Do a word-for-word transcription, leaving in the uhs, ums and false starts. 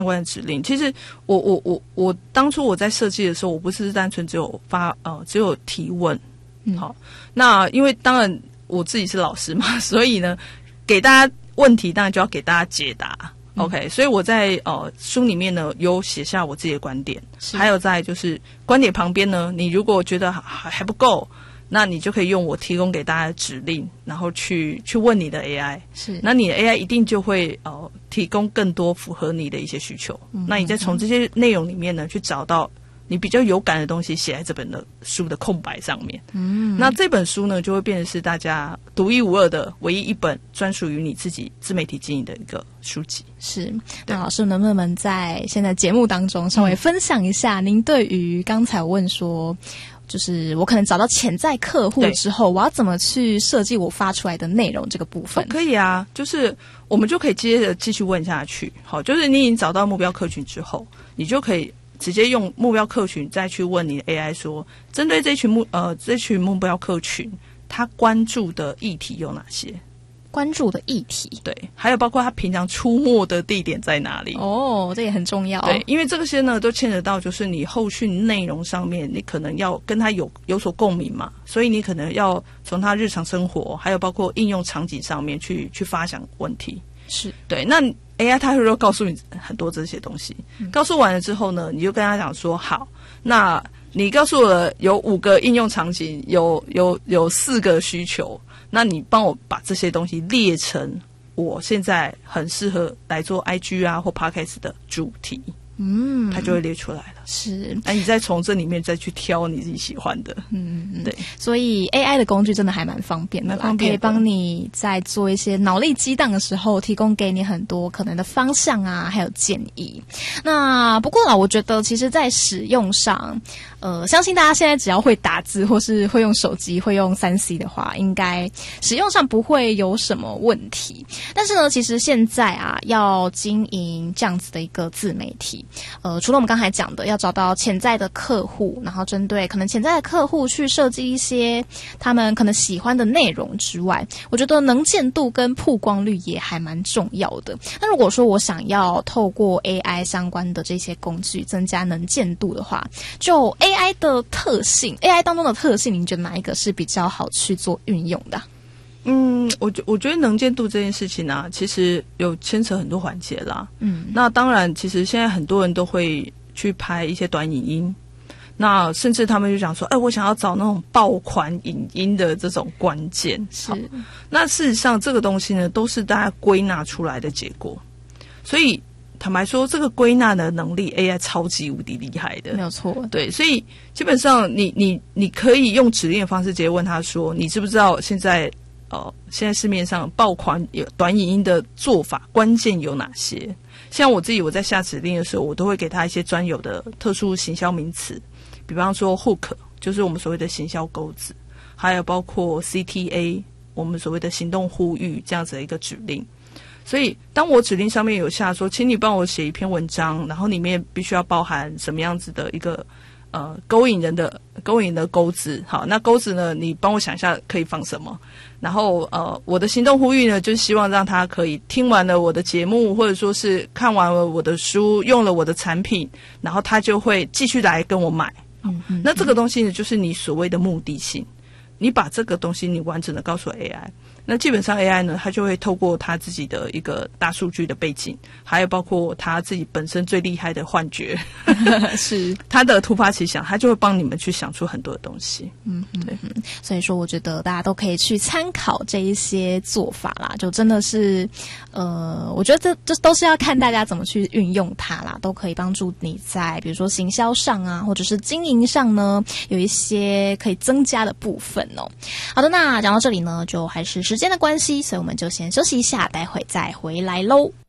关的指令。其实我我我我当初我在设计的时候，我不是单纯只有发呃只有提问，嗯、好，那因为当然我自己是老师嘛，所以呢，给大家问题当然就要给大家解答。嗯、OK， 所以我在呃书里面呢有写下我自己的观点，还有在就是观点旁边呢，你如果觉得还还不够。那你就可以用我提供给大家的指令，然后去去问你的 A I， 是，那你的 A I 一定就会呃提供更多符合你的一些需求。嗯、那你再从这些内容里面呢，去找到你比较有感的东西，写在这本的书的空白上面。嗯，那这本书呢，就会变成是大家独一无二的唯一一本专属于你自己自媒体经营的一个书籍。 是，那老师能不能在现在节目当中稍微分享一下，您对于刚才我问说。就是我可能找到潜在客户之后，我要怎么去设计我发出来的内容这个部分？ 哦、可以啊，就是我们就可以接着继续问下去。好，就是你已经找到目标客群之后，你就可以直接用目标客群再去问你的 A I 说，针对这群目呃这群目标客群，他关注的议题有哪些？ 关注的议题， 对，还有包括他平常出没的地点在哪里？ 哦，这也很重要。 对，因为这些呢都牵扯到就是你后续内容上面，你可能要跟他有有所共鸣嘛，所以你可能要从他日常生活，还有包括应用场景上面去去发想问题。是对，那 A I 它会告诉你很多这些东西，嗯、告诉完了之后呢，你就跟他讲说，好，那你告诉我了有五个应用场景，有有有四个需求。那你帮我把这些东西列成我现在很适合来做 I G 啊或 Podcast 的主题，嗯，它就会列出来了。是，那你再从这里面再去挑你自己喜欢的，嗯，对。 所以 A I 的工具真的还蛮方便的啦，方便的可以帮你在做一些脑力激荡的时候，提供给你很多可能的方向啊，还有建议。那不过啦，我觉得其实在使用上，呃，相信大家现在只要会打字或是会用手机、会用三 C 的话，应该使用上不会有什么问题。但是呢，其实现在啊，要经营这样子的一个自媒体，呃，除了我们刚才讲的要找到潜在的客户，然后针对可能潜在的客户去设计一些他们可能喜欢的内容之外，我觉得能见度跟曝光率也还蛮重要的。那如果说我想要透过 A I 相关的这些工具增加能见度的话，就 A I 的特性 A I 当中的特性，您觉得哪一个是比较好去做运用的？ 嗯，我觉我觉得能见度这件事情啊，其实有牵扯很多环节啦。嗯，那当然，其实现在很多人都会去拍一些短影音，那甚至他们就讲说，哎，我想要找那种爆款影音的这种关键。是，那事实上这个东西呢，都是大家归纳出来的结果。所以坦白说，这个归纳的能力 A I 超级无敌厉害的， 没有错。 对，所以基本上你你你可以用指令的方式直接问他说，你知不知道现在呃现在市面上爆款有短影音的做法关键有哪些？像我自己我在下指令的时候，我都会给他一些专有的特殊行销名词，比方说 hook 就是我们所谓的行销钩子，还有包括 C T A 我们所谓的行动呼吁这样子的一个指令。所以当我指令上面有下说，请你帮我写一篇文章，然后里面必须要包含什么样子的一个呃勾引人的勾引的钩子，好，那钩子呢，你帮我想一下可以放什么，然后呃我的行动呼吁呢，就是希望让他可以听完了我的节目，或者说是看完了我的书，用了我的产品，然后他就会继续来跟我买。嗯嗯，那这个东西呢，就是你所谓的目的性，你把这个东西你完整的告诉 A I， 那基本上 A I 呢，它就会透过它自己的一个大数据的背景，还有包括它自己本身最厉害的幻觉，是它的突发奇想，它就会帮你们去想出很多的东西。嗯，对。 所以说，我觉得大家都可以去参考这一些做法啦，就真的是，呃，我觉得这这都是要看大家怎么去运用它啦，都可以帮助你在比如说行销上啊，或者是经营上呢，有一些可以增加的部分哦。好的，那讲到这里呢，就还是时间的关系，所以我们就先休息一下，待会再回来喽。